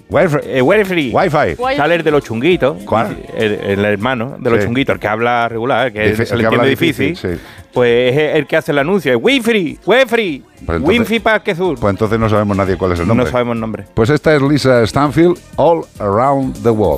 Wi-Fi. Sale el de los chunguitos. ¿Cuál? El hermano de los chunguitos, el que habla regular, que se le que habla entiende difícil. sí. Pues es el que hace el anuncio. Es Wi-Fi. Pues Wi-Fi Parque Sur. Pues entonces no sabemos nadie cuál es el nombre. No sabemos el nombre. Pues esta es Lisa Stanfield, All Around the World.